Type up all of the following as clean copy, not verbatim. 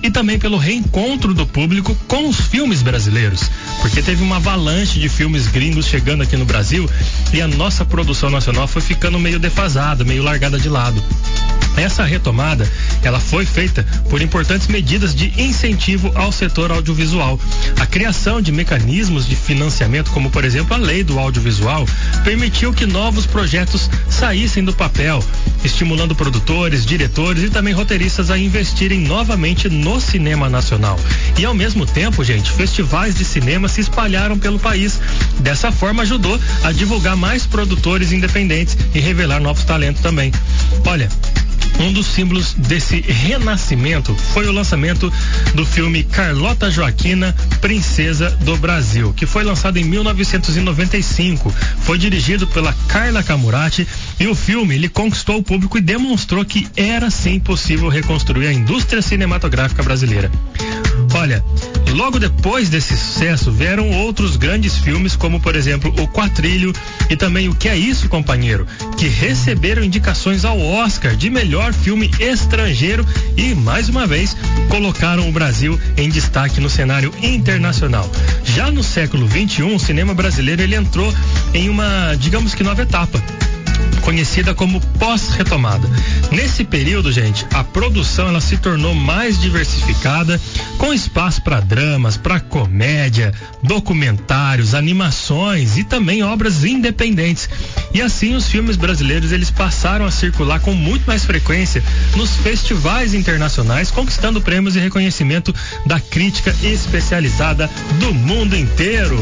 e também pelo reencontro do público com os filmes brasileiros, porque teve uma avalanche de filmes gringos chegando aqui no Brasil e a nossa produção nacional foi ficando meio defasada, meio largada de lado. Essa retomada, ela foi feita por importantes medidas de incentivo ao setor audiovisual. A criação de mecanismos de financiamento, como por exemplo a lei do audiovisual, permitiu que novos projetos saíssem do papel, estimulando produtores, diretores e também roteiristas a investirem novamente no cinema nacional. E ao mesmo tempo, gente, festivais de cinema se espalharam pelo país. Dessa forma ajudou a divulgar mais produtores independentes e revelar novos talentos também. Olha, um dos símbolos desse renascimento foi o lançamento do filme Carlota Joaquina, Princesa do Brasil, que foi lançado em 1995. Foi dirigido pela Carla Camurati e o filme ele conquistou o público e demonstrou que era sim possível reconstruir a indústria cinematográfica brasileira. Olha, logo depois desse sucesso vieram outros grandes filmes, como por exemplo O Quatrilho e também O Que É Isso, Companheiro, que receberam indicações ao Oscar de melhor filme estrangeiro e, mais uma vez, colocaram o Brasil em destaque no cenário internacional. Já no século XXI, o cinema brasileiro ele entrou em uma, digamos que nova etapa, conhecida como pós-retomada. Nesse período, gente, a produção ela se tornou mais diversificada, com espaço para dramas, para comédia, documentários, animações e também obras independentes. E assim os filmes brasileiros eles passaram a circular com muito mais frequência nos festivais internacionais, conquistando prêmios e reconhecimento da crítica especializada do mundo inteiro.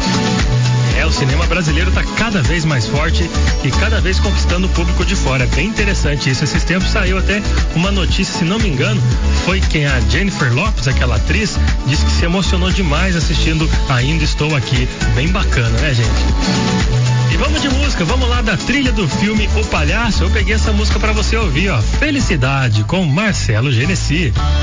O cinema brasileiro está cada vez mais forte e cada vez conquistando o público de fora. É bem interessante isso. Esses tempos saiu até uma notícia, se não me engano, foi quem a Jennifer Lopez, aquela atriz, disse que se emocionou demais assistindo Ainda Estou Aqui. Bem bacana, né, gente? E vamos de música, vamos lá da trilha do filme O Palhaço. Eu peguei essa música para você ouvir, ó. Felicidade, com Marcelo Genesi.